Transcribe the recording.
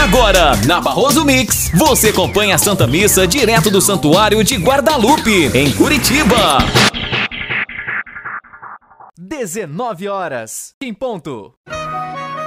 Agora, na Barroso Mix, você acompanha a Santa Missa direto do Santuário de Guadalupe, em Curitiba. 19 horas, em ponto.